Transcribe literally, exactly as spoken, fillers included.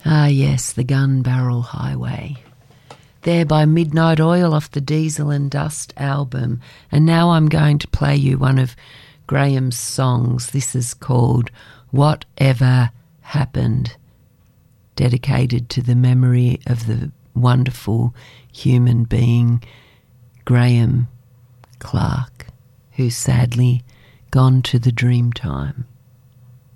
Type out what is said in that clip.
Ah yes, the Gun Barrel Highway. There by Midnight Oil off the Diesel and Dust album. And now I'm going to play you one of Graham's songs. This is called Whatever Happened, dedicated to the memory of the wonderful human being Graham Clark, who's sadly gone to the dream time.